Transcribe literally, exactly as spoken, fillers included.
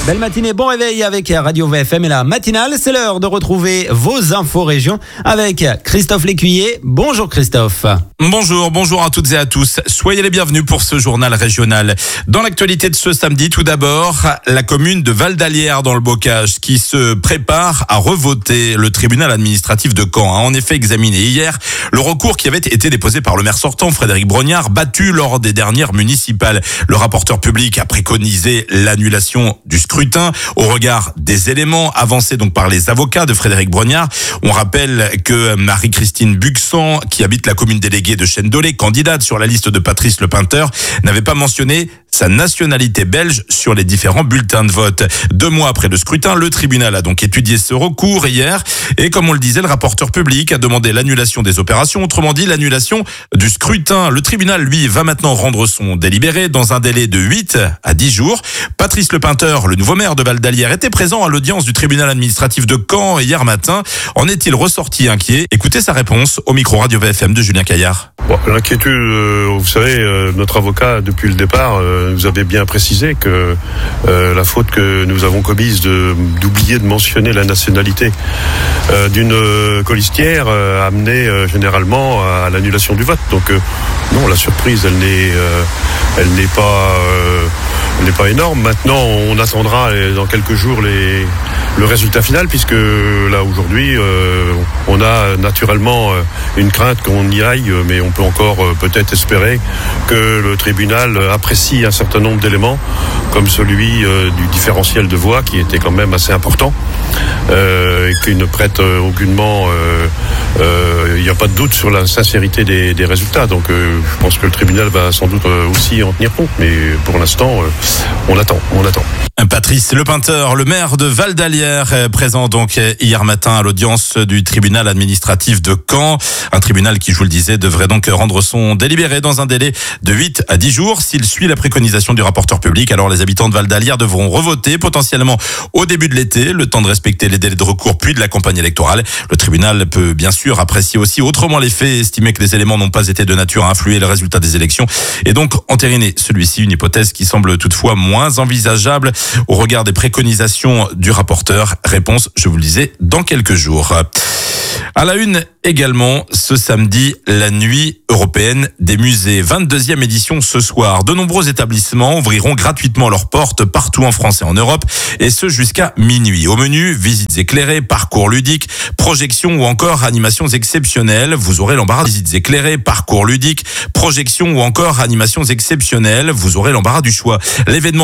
Belle matinée, bon réveil avec Radio V F M et la matinale. C'est l'heure de retrouver vos infos régions avec Christophe Lécuyer. Bonjour Christophe. Bonjour, bonjour à toutes et à tous. Soyez les bienvenus pour ce journal régional. Dans l'actualité de ce samedi, tout d'abord, la commune de Val-d'Alière dans le Bocage qui se prépare à revoter. Le tribunal administratif de Caen a en effet examiné hier le recours qui avait été déposé par le maire sortant, Frédéric Brognard, battu lors des dernières municipales. Le rapporteur public a préconisé l'annulation du scrutin au regard des éléments avancés donc par les avocats de Frédéric Brognard. On rappelle que Marie-Christine Buxan, qui habite la commune déléguée de Chêne-Dolay, candidate sur la liste de Patrice Lepeinteur, n'avait pas mentionné sa nationalité belge sur les différents bulletins de vote. Deux mois après le scrutin, le tribunal a donc étudié ce recours hier et comme on le disait, le rapporteur public a demandé l'annulation des opérations, autrement dit l'annulation du scrutin. Le tribunal, lui, va maintenant rendre son délibéré dans un délai de huit à dix jours. Patrice Lepeinteur, le nouveau maire de Val-d'Alière, était présent à l'audience du tribunal administratif de Caen hier matin. En est-il ressorti inquiet? Écoutez sa réponse au micro Radio V F M de Julien Caillard. Bon, l'inquiétude, euh, vous savez, euh, notre avocat, depuis le départ, euh, nous avait bien précisé que euh, la faute que nous avons commise de, d'oublier de mentionner la nationalité euh, d'une euh, colistière euh, amenait euh, généralement à l'annulation du vote. Donc euh, non, la surprise, elle n'est, euh, elle n'est pas... Euh, n'est pas énorme. Maintenant, on attendra dans quelques jours les, le résultat final, puisque là, aujourd'hui, euh, on a naturellement une crainte qu'on y aille, mais on peut encore euh, peut-être espérer que le tribunal apprécie un certain nombre d'éléments, comme celui euh, du différentiel de voix, qui était quand même assez important, euh, et qui ne prête euh, aucunement... Euh, euh, il n'y a pas de doute sur la sincérité des, des résultats. Donc, euh, je pense que le tribunal va sans doute euh, aussi en tenir compte, mais pour l'instant... Euh, On attend, on attend. Patrice Lepeinteur, le maire de Val-d'Alière, présent donc hier matin à l'audience du tribunal administratif de Caen. Un tribunal qui, je vous le disais, devrait donc rendre son délibéré dans un délai de huit à dix jours. S'il suit la préconisation du rapporteur public, alors les habitants de Val-d'Alière devront revoter potentiellement au début de l'été, le temps de respecter les délais de recours puis de la campagne électorale. Le tribunal peut bien sûr apprécier aussi autrement les faits, estimer que les éléments n'ont pas été de nature à influer le résultat des élections et donc entériner celui-ci, une hypothèse qui semble toutefois moins envisageable au regard des préconisations du rapporteur. Réponse, je vous le disais, dans quelques jours. À la une également, ce samedi, la nuit européenne des musées. vingt-deuxième édition ce soir. De nombreux établissements ouvriront gratuitement leurs portes partout en France et en Europe, et ce jusqu'à minuit. Au menu, visites éclairées, parcours ludiques, projections ou encore animations exceptionnelles. Vous aurez l'embarras des visites éclairées, parcours ludiques, projections ou encore animations exceptionnelles. Vous aurez l'embarras du choix. L'événement